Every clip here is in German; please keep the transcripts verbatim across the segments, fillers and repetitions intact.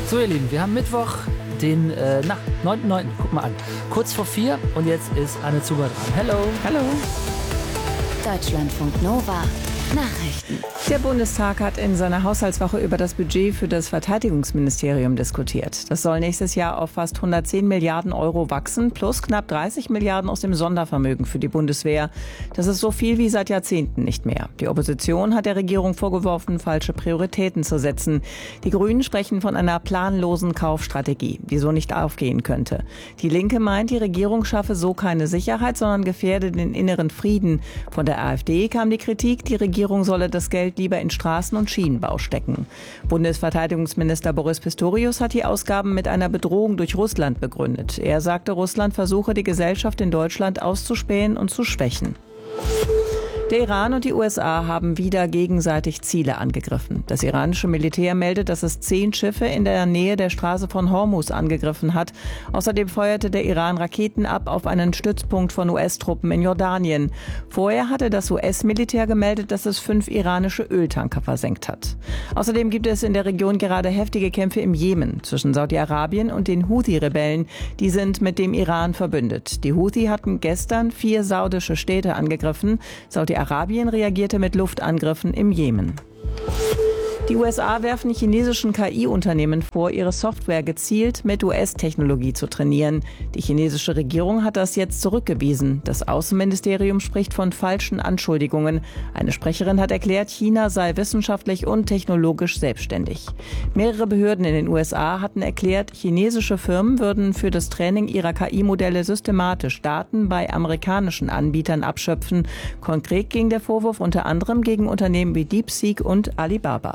So, ihr Lieben, wir haben Mittwoch, den äh, na, neunten neunten Guck mal an. Kurz vor vier und jetzt ist Anne Zuber dran. Hello. Hallo. Deutschlandfunk Nova. Nachrichten. Der Bundestag hat in seiner Haushaltswoche über das Budget für das Verteidigungsministerium diskutiert. Das soll nächstes Jahr auf fast hundertzehn Milliarden Euro wachsen, plus knapp dreißig Milliarden aus dem Sondervermögen für die Bundeswehr. Das ist so viel wie seit Jahrzehnten nicht mehr. Die Opposition hat der Regierung vorgeworfen, falsche Prioritäten zu setzen. Die Grünen sprechen von einer planlosen Kaufstrategie, die so nicht aufgehen könnte. Die Linke meint, die Regierung schaffe so keine Sicherheit, sondern gefährde den inneren Frieden. Von der AfD kam die Kritik, die Regierung Die Regierung solle das Geld lieber in Straßen- und Schienenbau stecken. Bundesverteidigungsminister Boris Pistorius hat die Ausgaben mit einer Bedrohung durch Russland begründet. Er sagte, Russland versuche, die Gesellschaft in Deutschland auszuspähen und zu schwächen. Der Iran und die U S A haben wieder gegenseitig Ziele angegriffen. Das iranische Militär meldet, dass es zehn Schiffe in der Nähe der Straße von Hormuz angegriffen hat. Außerdem feuerte der Iran Raketen ab auf einen Stützpunkt von U S-Truppen in Jordanien. Vorher hatte das U S-Militär gemeldet, dass es fünf iranische Öltanker versenkt hat. Außerdem gibt es in der Region gerade heftige Kämpfe im Jemen zwischen Saudi-Arabien und den Houthi-Rebellen. Die sind mit dem Iran verbündet. Die Houthi hatten gestern vier saudische Städte angegriffen. Saudi Arabien reagierte mit Luftangriffen im Jemen. Die U S A werfen chinesischen K I-Unternehmen vor, ihre Software gezielt mit U S-Technologie zu trainieren. Die chinesische Regierung hat das jetzt zurückgewiesen. Das Außenministerium spricht von falschen Anschuldigungen. Eine Sprecherin hat erklärt, China sei wissenschaftlich und technologisch selbstständig. Mehrere Behörden in den U S A hatten erklärt, chinesische Firmen würden für das Training ihrer K I-Modelle systematisch Daten bei amerikanischen Anbietern abschöpfen. Konkret ging der Vorwurf unter anderem gegen Unternehmen wie DeepSeek und Alibaba.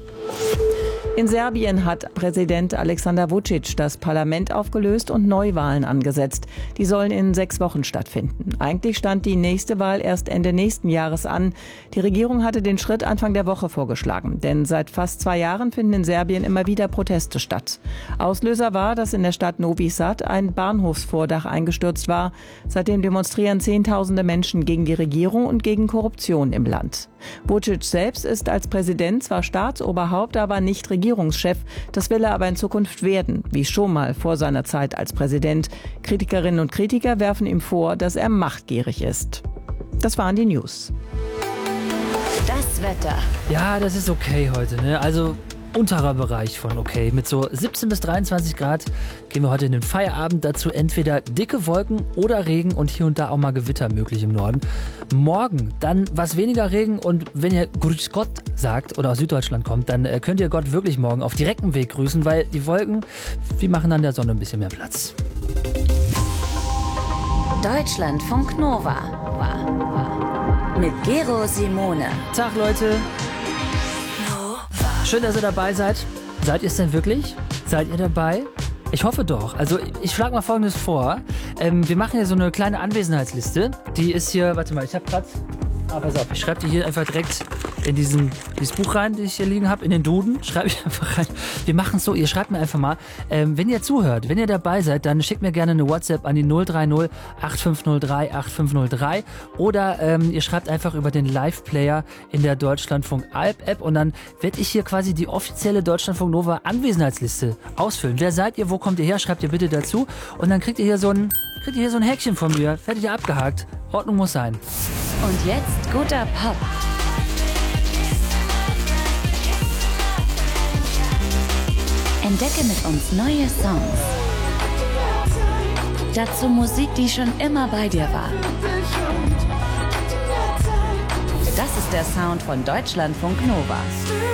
In Serbien hat Präsident Alexander Vučić das Parlament aufgelöst und Neuwahlen angesetzt. Die sollen in sechs Wochen stattfinden. Eigentlich stand die nächste Wahl erst Ende nächsten Jahres an. Die Regierung hatte den Schritt Anfang der Woche vorgeschlagen, denn seit fast zwei Jahren finden in Serbien immer wieder Proteste statt. Auslöser war, dass in der Stadt Novi Sad ein Bahnhofsvordach eingestürzt war. Seitdem demonstrieren Zehntausende Menschen gegen die Regierung und gegen Korruption im Land. Vučić selbst ist als Präsident zwar Staatsoberhaupt, aber nicht Regierungschef. Das will er aber in Zukunft werden, wie schon mal vor seiner Zeit als Präsident. Kritikerinnen und Kritiker werfen ihm vor, dass er machtgierig ist. Das waren die News. Das Wetter. Ja, das ist okay heute, ne? Also unterer Bereich von okay. Mit so siebzehn bis dreiundzwanzig Grad gehen wir heute in den Feierabend. Dazu entweder dicke Wolken oder Regen und hier und da auch mal Gewitter möglich im Norden. Morgen dann was weniger Regen und wenn ihr Grüß Gott sagt oder aus Süddeutschland kommt, dann äh, könnt ihr Gott wirklich morgen auf direktem Weg grüßen, weil die Wolken, die machen dann der Sonne ein bisschen mehr Platz. Deutschlandfunk Nova. Mit Gero Simone. Tag, Leute. Schön, dass ihr dabei seid. Seid ihr es denn wirklich? Seid ihr dabei? Ich hoffe doch. Also ich schlage mal Folgendes vor. Ähm, wir machen hier so eine kleine Anwesenheitsliste. Die ist hier, warte mal, ich habe gerade... Ah, pass auf, ich schreibe die hier einfach direkt in diesen, dieses Buch rein, das ich hier liegen habe, in den Duden, schreibe ich einfach rein. Wir machen es so, ihr schreibt mir einfach mal, ähm, wenn ihr zuhört, wenn ihr dabei seid, dann schickt mir gerne eine WhatsApp an die null drei null acht fünf null drei acht fünf null drei oder ähm, ihr schreibt einfach über den Live-Player in der Deutschlandfunk-Alp-App und dann werde ich hier quasi die offizielle Deutschlandfunk Nova Anwesenheitsliste ausfüllen. Wer seid ihr, wo kommt ihr her, schreibt ihr bitte dazu und dann kriegt ihr hier so ein, kriegt ihr hier so ein Häkchen von mir, werdet ihr abgehakt. Ordnung muss sein. Und jetzt guter Pop. Entdecke mit uns neue Songs. Dazu Musik, die schon immer bei dir war. Das ist der Sound von Deutschlandfunk Nova.